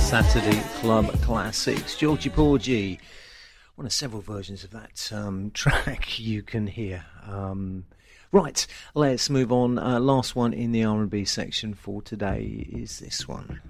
Saturday Club Classics. Georgie Porgy, one of several versions of that track you can hear. Right, let's move on. Last one in the R&B section for today is this one.